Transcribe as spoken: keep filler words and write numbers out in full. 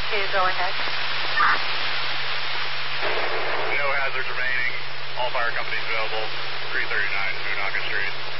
two, go ahead. No hazards remaining. All fire companies available. three thirty-nine Moonaka Street.